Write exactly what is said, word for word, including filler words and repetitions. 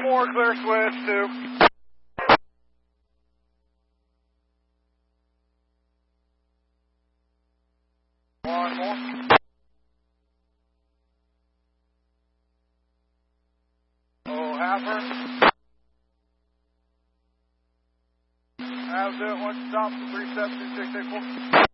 more, clear switch, two. One more. Oh, Happer. How's it? Once you stop, three seven two six eight four.